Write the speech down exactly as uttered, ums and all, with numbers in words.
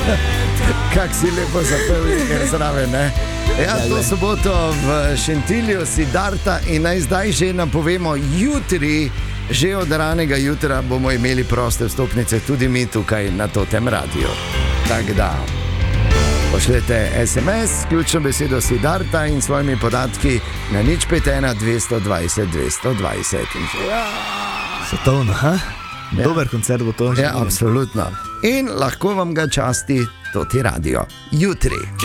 Kak si lepo zapel, ker zraven, ne? Ja, to soboto v Šentilju Siddharta in naj zdaj že napovemo, jutri, že od ranega jutra bomo imeli proste vstopnice tudi mi tukaj na Totem Radiu. Tako da, pošljete es em es, ključno besedo Siddharta in svojimi podatki na nič pet ena dvesto dvajset dvesto dvajset. Ja. Svetovno, ha? Ja. Dober koncert bo to. Ja, absolutno. In lahko vam ga časti Toti Radio. Jutri.